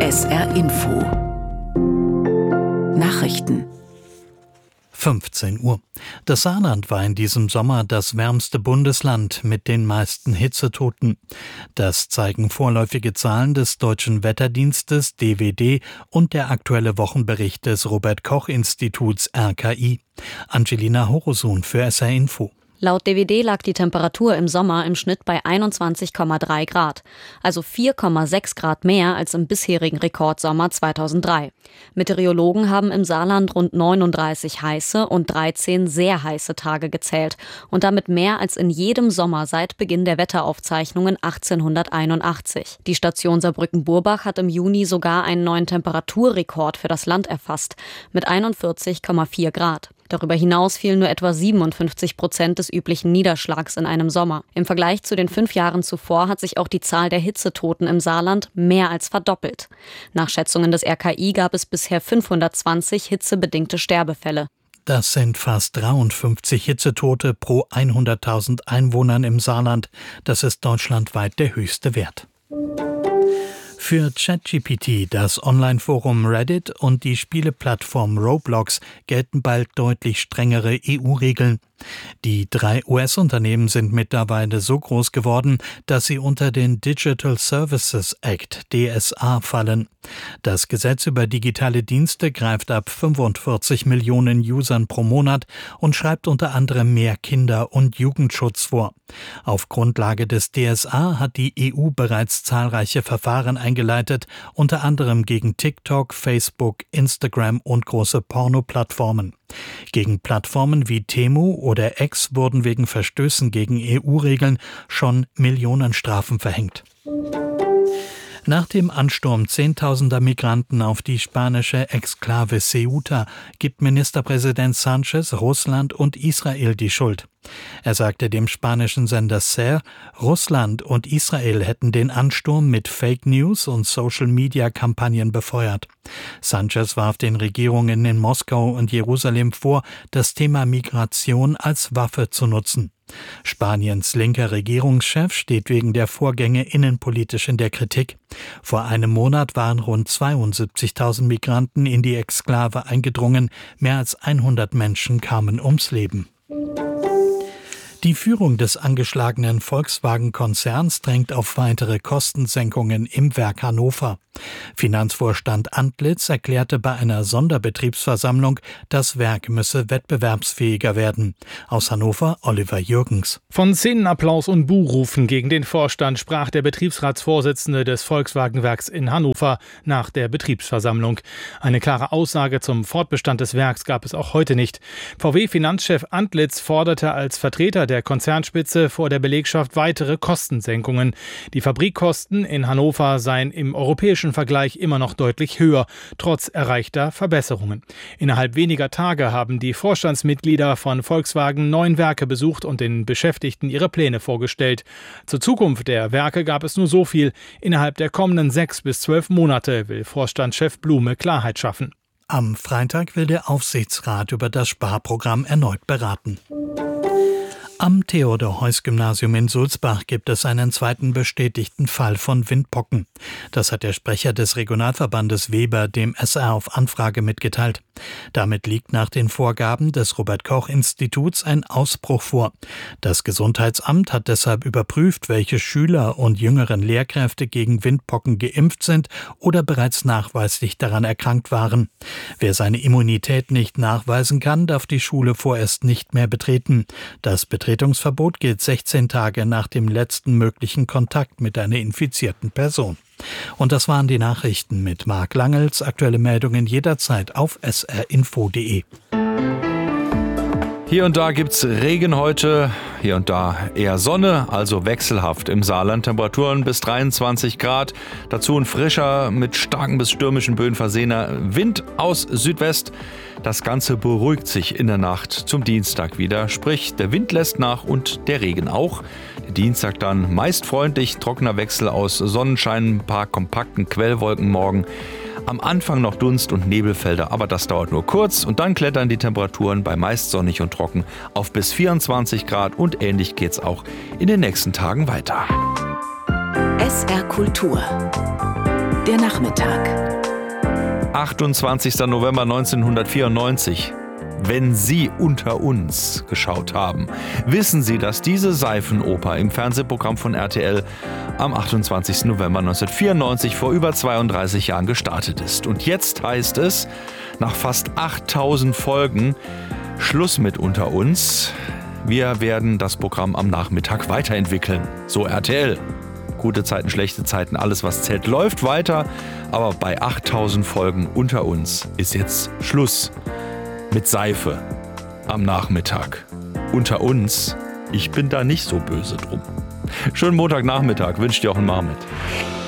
SR Info Nachrichten 15 Uhr. Das Saarland war in diesem Sommer das wärmste Bundesland mit den meisten Hitzetoten. Das zeigen vorläufige Zahlen des Deutschen Wetterdienstes DWD und der aktuelle Wochenbericht des Robert-Koch-Instituts RKI. Angelina Horosun für SR Info. Laut DWD lag die Temperatur im Sommer im Schnitt bei 21,3 Grad, also 4,6 Grad mehr als im bisherigen Rekordsommer 2003. Meteorologen haben im Saarland rund 39 heiße und 13 sehr heiße Tage gezählt und damit mehr als in jedem Sommer seit Beginn der Wetteraufzeichnungen 1881. Die Station Saarbrücken-Burbach hat im Juni sogar einen neuen Temperaturrekord für das Land erfasst, mit 41,4 Grad. Darüber hinaus fielen nur etwa 57% des üblichen Niederschlags in einem Sommer. Im Vergleich zu den 5 Jahren zuvor hat sich auch die Zahl der Hitzetoten im Saarland mehr als verdoppelt. Nach Schätzungen des RKI gab es bisher 520 hitzebedingte Sterbefälle. Das sind fast 53 Hitzetote pro 100.000 Einwohnern im Saarland. Das ist deutschlandweit der höchste Wert. Für ChatGPT, das Online-Forum Reddit und die Spieleplattform Roblox gelten bald deutlich strengere EU-Regeln. Die 3 US-Unternehmen sind mittlerweile so groß geworden, dass sie unter den Digital Services Act (DSA) fallen. Das Gesetz über digitale Dienste greift ab 45 Millionen Usern pro Monat und schreibt unter anderem mehr Kinder- und Jugendschutz vor. Auf Grundlage des DSA hat die EU bereits zahlreiche Verfahren eingeleitet, unter anderem gegen TikTok, Facebook, Instagram und große Porno-Plattformen. Gegen Plattformen wie Temu oder X wurden wegen Verstößen gegen EU-Regeln schon Millionenstrafen verhängt. Nach dem Ansturm zehntausender Migranten auf die spanische Exklave Ceuta gibt Ministerpräsident Sánchez Russland und Israel die Schuld. Er sagte dem spanischen Sender SER, Russland und Israel hätten den Ansturm mit Fake News und Social-Media-Kampagnen befeuert. Sánchez warf den Regierungen in Moskau und Jerusalem vor, das Thema Migration als Waffe zu nutzen. Spaniens linker Regierungschef steht wegen der Vorgänge innenpolitisch in der Kritik. Vor einem Monat waren rund 72.000 Migranten in die Exklave eingedrungen. Mehr als 100 Menschen kamen ums Leben. Die Führung des angeschlagenen Volkswagen-Konzerns drängt auf weitere Kostensenkungen im Werk Hannover. Finanzvorstand Antlitz erklärte bei einer Sonderbetriebsversammlung, das Werk müsse wettbewerbsfähiger werden. Aus Hannover Oliver Jürgens. Von Szenenapplaus und Buhrufen gegen den Vorstand sprach der Betriebsratsvorsitzende des Volkswagen-Werks in Hannover nach der Betriebsversammlung. Eine klare Aussage zum Fortbestand des Werks gab es auch heute nicht. VW-Finanzchef Antlitz forderte als Vertreter der Konzernspitze vor der Belegschaft weitere Kostensenkungen. Die Fabrikkosten in Hannover seien im europäischen Vergleich immer noch deutlich höher, trotz erreichter Verbesserungen. Innerhalb weniger Tage haben die Vorstandsmitglieder von Volkswagen 9 Werke besucht und den Beschäftigten ihre Pläne vorgestellt. Zur Zukunft der Werke gab es nur so viel. Innerhalb der kommenden 6 bis 12 Monate will Vorstandschef Blume Klarheit schaffen. Am Freitag will der Aufsichtsrat über das Sparprogramm erneut beraten. Am Theodor-Heuss-Gymnasium in Sulzbach gibt es einen zweiten bestätigten Fall von Windpocken. Das hat der Sprecher des Regionalverbandes Weber dem SR auf Anfrage mitgeteilt. Damit liegt nach den Vorgaben des Robert-Koch-Instituts ein Ausbruch vor. Das Gesundheitsamt hat deshalb überprüft, welche Schüler und jüngeren Lehrkräfte gegen Windpocken geimpft sind oder bereits nachweislich daran erkrankt waren. Wer seine Immunität nicht nachweisen kann, darf die Schule vorerst nicht mehr betreten. Das Betretungsverbot gilt 16 Tage nach dem letzten möglichen Kontakt mit einer infizierten Person. Und das waren die Nachrichten mit Marc Langels. Aktuelle Meldungen jederzeit auf srinfo.de. Hier und da gibt's Regen heute, hier und da eher Sonne, also wechselhaft im Saarland. Temperaturen bis 23 Grad, dazu ein frischer, mit starken bis stürmischen Böen versehener Wind aus Südwest. Das Ganze beruhigt sich in der Nacht zum Dienstag wieder, sprich der Wind lässt nach und der Regen auch. Der Dienstag dann meist freundlich, trockener Wechsel aus Sonnenschein, ein paar kompakten Quellwolken morgen. Am Anfang noch Dunst- und Nebelfelder, aber das dauert nur kurz und dann klettern die Temperaturen bei meist sonnig und trocken auf bis 24 Grad und ähnlich geht's auch in den nächsten Tagen weiter. SR Kultur. Der Nachmittag. 28. November 1994. Wenn Sie Unter uns geschaut haben, wissen Sie, dass diese Seifenoper im Fernsehprogramm von RTL am 28. November 1994 vor über 32 Jahren gestartet ist. Und jetzt heißt es, nach fast 8000 Folgen, Schluss mit Unter uns. Wir werden das Programm am Nachmittag weiterentwickeln. So RTL. Gute Zeiten, schlechte Zeiten, alles was zählt, läuft weiter. Aber bei 8000 Folgen Unter uns ist jetzt Schluss mit Seife am Nachmittag. Unter uns, ich bin da nicht so böse drum. Schönen Montagnachmittag, wünscht Jochen Marmit.